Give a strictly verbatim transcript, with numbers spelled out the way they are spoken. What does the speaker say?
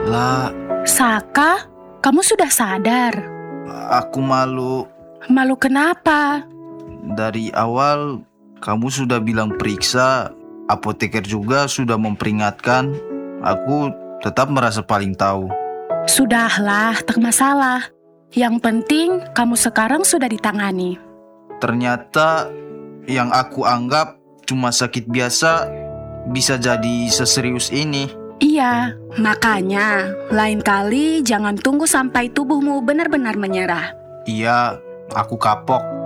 Lah, Saka, kamu sudah sadar? aku malu. Malu kenapa? Dari awal kamu sudah bilang periksa, apoteker juga sudah memperingatkan. Aku tetap merasa paling tahu. Sudahlah, tak masalah. Yang penting kamu sekarang sudah ditangani. Ternyata yang aku anggap cuma sakit biasa bisa jadi seserius ini. Iya, makanya lain kali jangan tunggu sampai tubuhmu benar-benar menyerah. Iya, aku kapok.